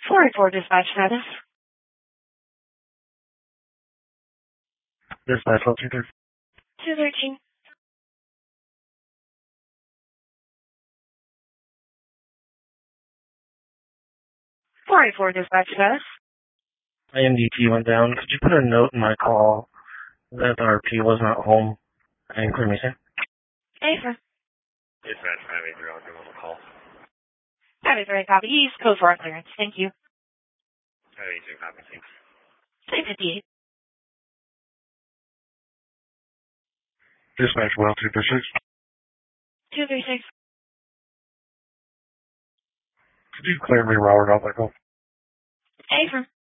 484 dispatch status. Dispatch, what's your 213. .484 dispatch status. IMDT went down. Could you put a note in my call that the RP was not home and clear me, sir? Affirm. Dispatch 583, I'll give them a call. 583 copy. East, code 4 clearance. Thank you. 583 copy, thanks. 358. Dispatch, well, 236. 236. Could you clear me, Robert, off that call? Affirm.